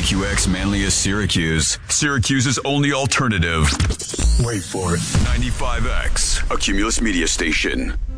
WQX Manlius Syracuse. Syracuse's only alternative. Wait for it. 95X, a Cumulus media station.